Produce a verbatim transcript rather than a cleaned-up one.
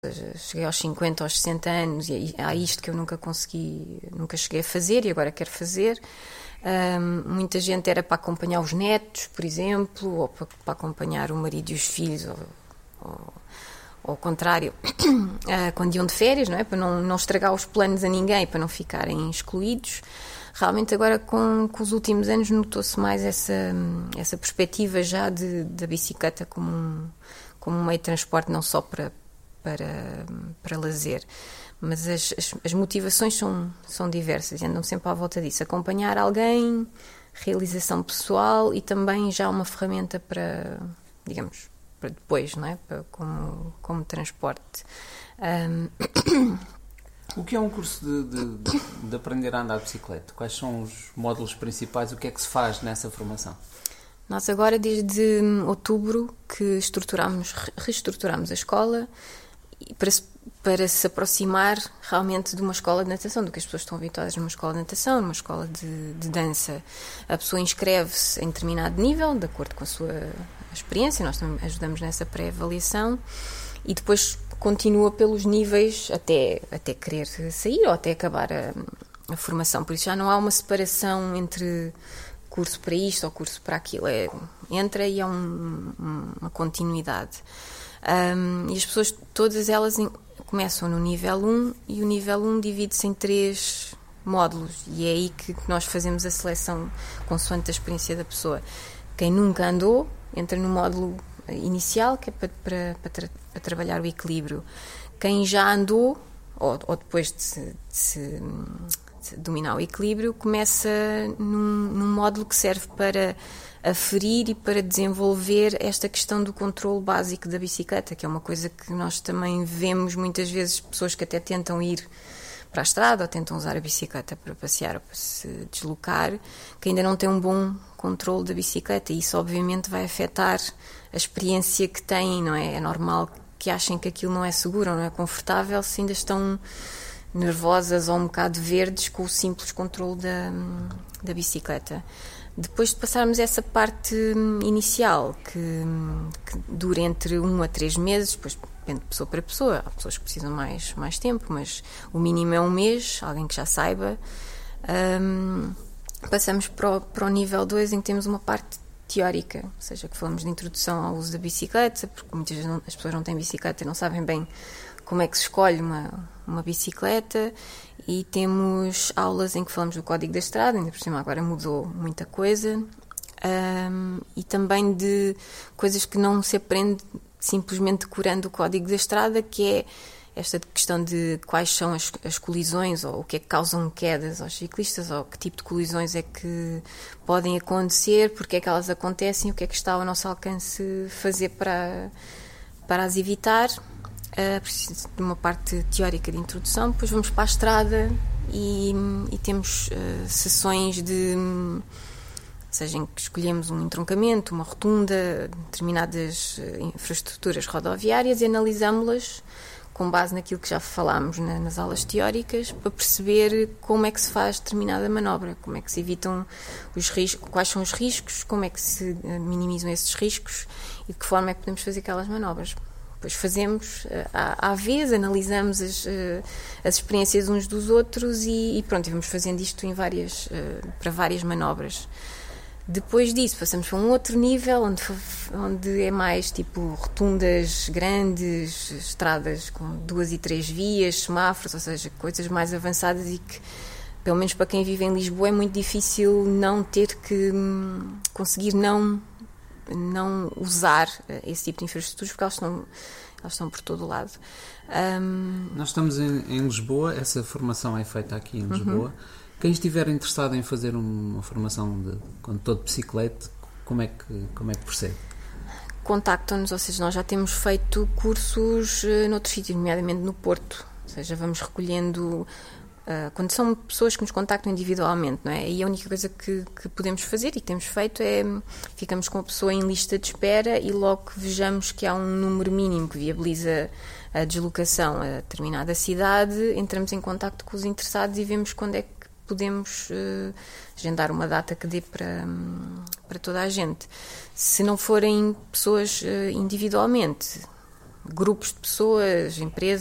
seja, cheguei aos cinquenta, aos sessenta anos e há isto que eu nunca consegui, nunca cheguei a fazer e agora quero fazer. Um, muita gente era para acompanhar os netos, por exemplo, ou para, para acompanhar o marido e os filhos, ou, ou, ou ao contrário, uh, quando iam de férias, não é? Para não, não estragar os planos a ninguém, para não ficarem excluídos. Realmente agora com, com os últimos anos notou-se mais essa, essa perspectiva já de, da bicicleta como um, como um meio de transporte, não só para, para, para lazer. Mas as, as, as motivações são, são diversas e andam sempre à volta disso. Acompanhar alguém, realização pessoal e também já uma ferramenta para, digamos, para depois, não é? Para, como, como transporte. Um... O que é um curso de, de, de aprender a andar de bicicleta? Quais são os módulos principais? O que é que se faz nessa formação? Nós agora, desde outubro, que estruturamos, reestruturamos a escola para se, para se aproximar realmente de uma escola de natação, do que as pessoas estão habituadas numa escola de natação, numa escola de, de dança. A pessoa inscreve-se em determinado nível, de acordo com a sua experiência, nós também ajudamos nessa pré-avaliação, e depois continua pelos níveis até, até querer sair ou até acabar a, a formação. Por isso já não há uma separação entre curso para isto ou curso para aquilo. É, entra e há um, uma continuidade. Um, e as pessoas, todas elas em, começam no nível um e o nível um divide-se em três módulos e é aí que nós fazemos a seleção consoante a experiência da pessoa. Quem nunca andou entra no módulo inicial, que é para, para, para, tra- para trabalhar o equilíbrio. Quem já andou, ou, ou depois de se, de, se, de dominar o equilíbrio, começa num, num módulo que serve para aferir e para desenvolver esta questão do controle básico da bicicleta, que é uma coisa que nós também vemos muitas vezes, pessoas que até tentam ir para a estrada ou tentam usar a bicicleta para passear ou para se deslocar, que ainda não têm um bom controle da bicicleta, e isso obviamente vai afetar a experiência que têm, não é? É normal que achem que aquilo não é seguro, não é confortável, se ainda estão nervosas ou um bocado verdes com o simples controle da, da bicicleta. Depois de passarmos essa parte inicial, que, que dura entre um a três meses, depois depende de pessoa para pessoa, há pessoas que precisam mais, mais tempo, mas o mínimo é um mês, alguém que já saiba. Um, passamos para o, para o nível dois, em que temos uma parte teórica, ou seja, que falamos de introdução ao uso da bicicleta, porque muitas vezes não, as pessoas não têm bicicleta e não sabem bem como é que se escolhe uma, uma bicicleta, e temos aulas em que falamos do Código da Estrada, ainda por cima agora mudou muita coisa, um, e também de coisas que não se aprende simplesmente decorando o Código da Estrada, que é esta questão de quais são as, as colisões, ou o que é que causam quedas aos ciclistas, ou que tipo de colisões é que podem acontecer, porque é que elas acontecem, o que é que está ao nosso alcance fazer para, para as evitar. Uh, preciso de uma parte teórica de introdução, depois vamos para a estrada e, e temos uh, sessões de, ou seja, em que escolhemos um entroncamento, uma rotunda, determinadas uh, infraestruturas rodoviárias e analisámo-las com base naquilo que já falámos na, nas aulas teóricas, para perceber como é que se faz determinada manobra, como é que se evitam os riscos, quais são os riscos, como é que se minimizam esses riscos e de que forma é que podemos fazer aquelas manobras. Depois fazemos à, à vez, analisamos as, as experiências uns dos outros e, e pronto, vamos fazendo isto em várias, para várias manobras. Depois disso passamos para um outro nível, onde, onde é mais tipo rotundas grandes, estradas com duas e três vias, semáforos, ou seja, coisas mais avançadas e que, pelo menos para quem vive em Lisboa, é muito difícil não ter que conseguir não... não usar esse tipo de infraestruturas, porque elas estão, elas estão por todo o lado. Um... Nós estamos em, em Lisboa, essa formação é feita aqui em Lisboa. Uhum. Quem estiver interessado em fazer uma formação de condutor de bicicleta, como é que, como é que procede? Contactam-nos, ou seja, nós já temos feito cursos uh, noutros sítios, nomeadamente no Porto, ou seja, vamos recolhendo... Uh, quando são pessoas que nos contactam individualmente, não é? E a única coisa que, que podemos fazer e que temos feito é ficamos com a pessoa em lista de espera e logo que vejamos que há um número mínimo que viabiliza a deslocação a determinada cidade, entramos em contacto com os interessados e vemos quando é que podemos uh, agendar uma data que dê para, para toda a gente. Se não forem pessoas uh, individualmente, grupos de pessoas, empresas,